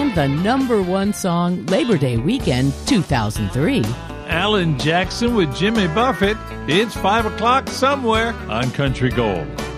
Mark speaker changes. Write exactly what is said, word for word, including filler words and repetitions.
Speaker 1: and the number one song Labor Day weekend two thousand three.
Speaker 2: Alan Jackson with Jimmy Buffett. It's five o'clock somewhere on Country Gold.